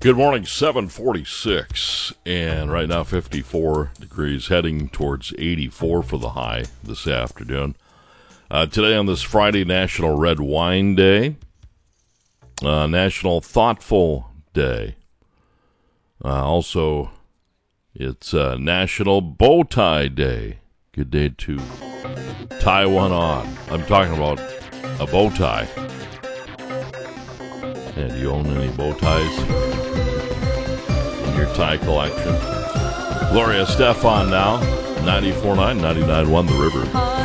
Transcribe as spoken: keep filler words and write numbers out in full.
Good morning, seven forty-six, and right now fifty-four degrees, heading towards eighty-four for the high this afternoon. Uh, today on this Friday, National Red Wine Day, uh, National Thoughtful Day. Uh, also, it's uh, National Bow Tie Day. Good day to tie one on. I'm talking about a bow tie. Yeah, do you own any bow ties in your tie collection? Gloria Estefan now, ninety-four point nine, ninety-nine point one The River.